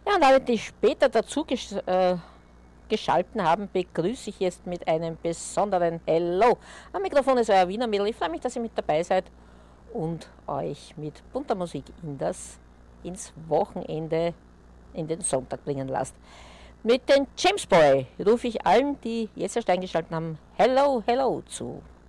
Ja, und alle, die später dazu geschalten haben, begrüße ich jetzt mit einem besonderen Hello. Am Mikrofon ist euer Wiener Mädel. Ich freue mich, dass ihr mit dabei seid und euch mit bunter Musik ins Wochenende, in den Sonntag bringen lasst. Mit den James Boy rufe ich allen, die jetzt erst eingeschaltet haben, Hello, Hello zu.